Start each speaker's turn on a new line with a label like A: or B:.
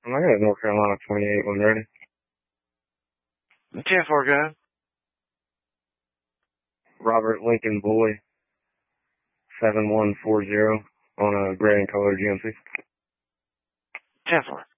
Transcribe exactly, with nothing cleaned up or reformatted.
A: I got North Carolina twenty-eight when ready.
B: ten four, go ahead.
A: Robert Lincoln Boy, seven one four zero on a gray and color G M C.
B: ten four.